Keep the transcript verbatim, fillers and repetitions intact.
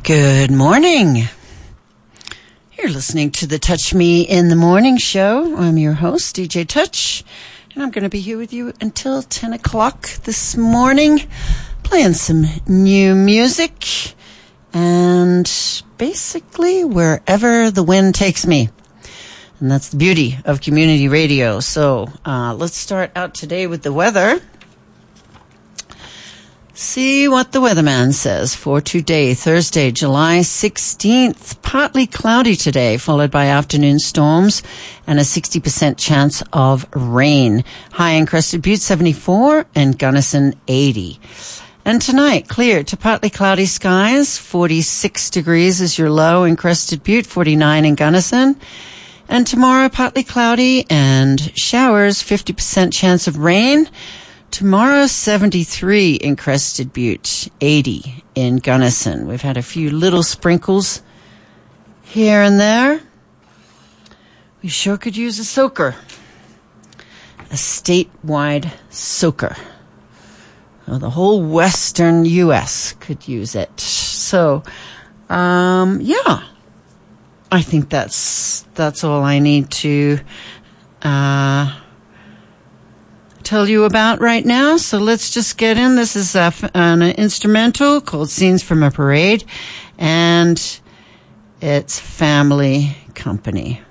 Good morning. You're listening to the Touch Me in the Morning show. I'm your host, D J Touch, and I'm going to be here with you until ten o'clock this morning, playing some new music and basically wherever the wind takes me. And that's the beauty of community radio. So uh, let's start out today with the weather. See what the weatherman says for today, Thursday, July sixteenth. Partly cloudy today, followed by afternoon storms and a sixty percent chance of rain. High in Crested Butte, seventy-four, and Gunnison, eighty. And tonight, clear to partly cloudy skies, forty-six degrees is your low in Crested Butte, forty-nine in Gunnison. And tomorrow, partly cloudy and showers, fifty percent chance of rain. Tomorrow, seventy-three in Crested Butte, eighty in Gunnison. We've had a few little sprinkles here and there. We sure could use a soaker. A statewide soaker. Well, the whole western U S could use it. So, um, yeah. I think that's, that's all I need to, uh, tell you about right now. So let's just get in. This is a, an instrumental called Scenes from a Parade, and it's Family Company.